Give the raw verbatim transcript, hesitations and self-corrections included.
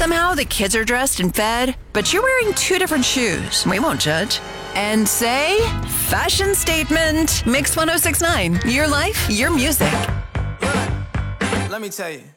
Somehow the kids are dressed and fed, but you're wearing two different shoes. We won't judge. And say, fashion statement. Mix one oh six point nine. Your life, your music. Let me tell you.